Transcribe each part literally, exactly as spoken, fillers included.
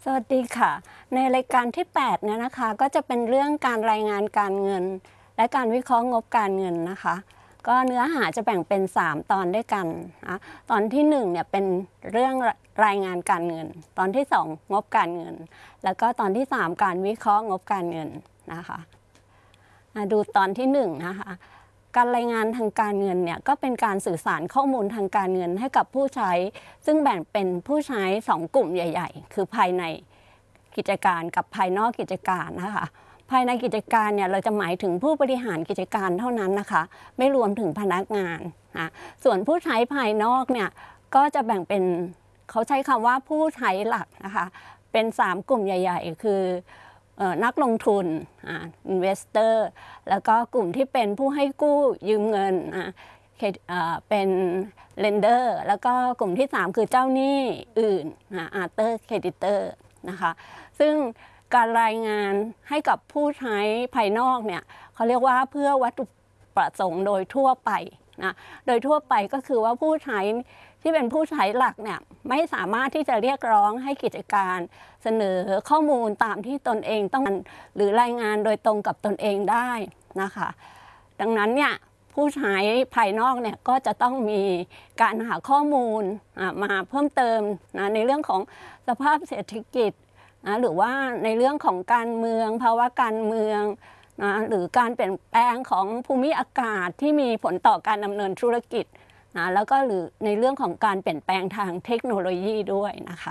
สวัสดีค่ะในรายการที่แปดเนี่ยนะคะก็จะเป็นเรื่องการรายงานการเงินและการวิเคราะห์งบการเงินนะคะก็เนื้อหาจะแบ่งเป็นสามตอนด้วยกันนะตอนที่หนึ่งเนี่ยเป็นเรื่องรายงานการเงินตอนที่สองงบการเงินแล้วก็ตอนที่สามการวิเคราะห์งบการเงินนะคะมาดูตอนที่หนึ่งนะคะการรายงานทางการเงินเนี่ยก็เป็นการสื่อสารข้อมูลทางการเงินให้กับผู้ใช้ซึ่งแบ่งเป็นผู้ใช้สองกลุ่มใหญ่ๆคือภายในกิจการกับภายนอกกิจการนะคะภายในกิจการเนี่ยเราจะหมายถึงผู้บริหารกิจการเท่านั้นนะคะไม่รวมถึงพนักงานนะส่วนผู้ใช้ภายนอกเนี่ยก็จะแบ่งเป็นเขาใช้คำว่าผู้ใช้หลักนะคะเป็นสามกลุ่มใหญ่ๆคือนักลงทุน investor แล้วก็กลุ่มที่เป็นผู้ให้กู้ยืมเงินเป็น lender แล้วก็กลุ่มที่สามคือเจ้าหนี้อื่น other creditor นะคะซึ่งการรายงานให้กับผู้ใช้ภายนอกเนี่ยเขาเรียกว่าเพื่อวัตถุประสงค์โดยทั่วไปนะโดยทั่วไปก็คือว่าผู้ใช้ที่เป็นผู้ใช้หลักเนี่ยไม่สามารถที่จะเรียกร้องให้กิจการเสนอข้อมูลตามที่ตนเองต้องหรือรายงานโดยตรงกับตนเองได้นะคะดังนั้นเนี่ยผู้ใช้ภายนอกเนี่ยก็จะต้องมีการหาข้อมูลมาเพิ่มเติมนะในเรื่องของสภาพเศรษฐกิจนะหรือว่าในเรื่องของการเมืองภาวะการเมืองนะหรือการเปลี่ยนแปลงของภูมิอากาศที่มีผลต่อการดำเนินธุรกิจนะแล้วก็หรือในเรื่องของการเปลี่ยนแปลงทางเทคโนโลยีด้วยนะคะ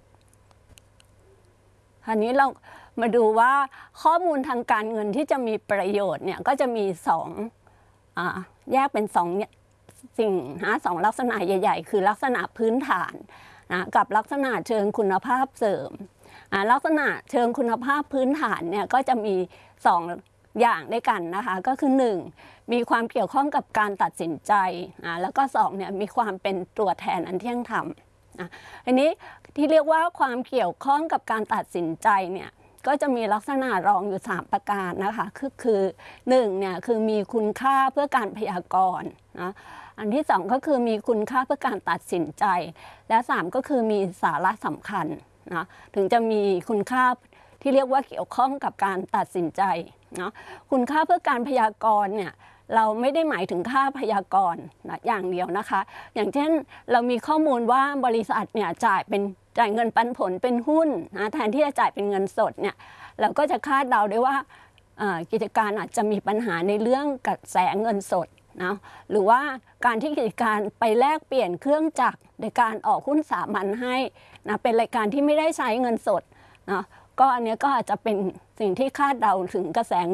คราวนี้เรามาดูว่าข้อมูลทางการเงินที่จะมีประโยชน์เนี่ยก็จะมีสองอ่าแยกเป็นสองสิ่งนะสองลักษณะใหญ่ๆคือลักษณะพื้นฐานนะกับลักษณะเชิงคุณภาพเสริมลักษณะเชิงคุณภาพพื้นฐานเนี่ยก็จะมีสองอย่างด้วยกันนะคะก็คือหนึ่งมีความเกี่ยวข้องกับการตัดสินใจแล้วก็สองเนี่ยมีความเป็นตัวแทนอันเที่ยงธรรมอันนี้ที่เรียกว่าความเกี่ยวข้องกับการตัดสินใจเนี่ยก็จะมีลักษณะรองอยู่สามประการนะคะคือคือหนึ่งเนี่ยคือมีคุณค่าเพื่อการพยากรณ์นะอันที่สองก็คือมีคุณค่าเพื่อการตัดสินใจและสามก็คือมีสาระสำคัญนะถึงจะมีคุณค่าที่เรียกว่าเกี่ยวข้องกับการตัดสินใจนะคุณค่าเพื่อการพยากรณ์เนี่ยเราไม่ได้หมายถึงค่าพยากรณ์นะอย่างเดียวนะคะอย่างเช่นเรามีข้อมูลว่าบริษัทเนี่ยจ่ายเป็นจ่ายเงินปันผลเป็นหุ้นนะแทนที่จะจ่ายเป็นเงินสดเนี่ยเราก็จะคาดเดาได้ว่ากิจการอาจจะมีปัญหาในเรื่องกระแสเงินสดนะหรือว่าการที่กิจการไปแลกเปลี่ยนเครื่องจักรในการออกหุ้นสามัญให้นะเป็นรายการที่ไม่ได้ใช้เงินสดนะก็อันนี้ก็อาจจะเป็นสิ่งที่คาดเดาถึงกระแสเงิน